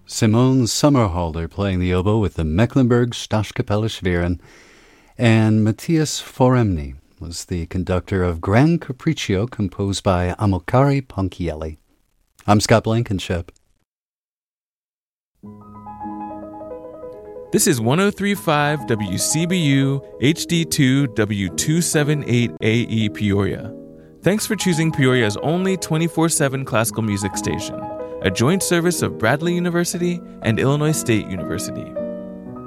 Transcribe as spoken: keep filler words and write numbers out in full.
Simone Sommerhalder playing the oboe with the Mecklenburg Staatskapelle Schwerin, and Matthias Foremny was the conductor of Gran Capriccio, composed by Amilcare Ponchielli. I'm Scott Blankenship. This is one oh three point five W C B U H D two W two seventy-eight A E Peoria. Thanks for choosing Peoria's only twenty-four seven classical music station, a joint service of Bradley University and Illinois State University.